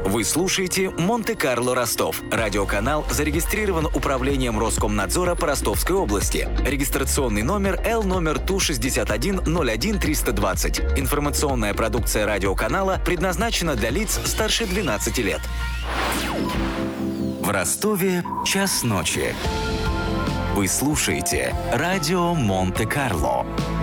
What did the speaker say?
Вы слушаете «Монте-Карло Ростов». Радиоканал зарегистрирован Управлением Роскомнадзора по Ростовской области. Регистрационный номер L ТУ 6101320. Информационная продукция радиоканала предназначена для лиц старше 12 лет. В Ростове час ночи. Вы слушаете радио Монте-Карло.